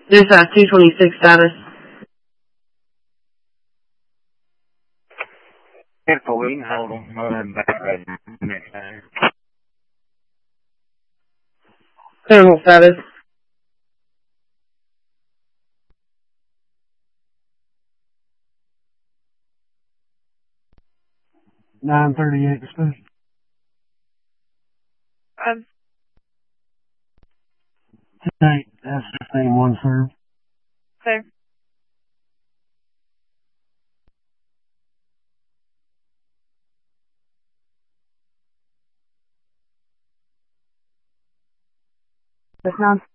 Dispatch 226 status. Careful, we can hold them. I'll have them back right next time. Criminal status. $938 dispatch. Today, that's 15-1 serve. Sir. That's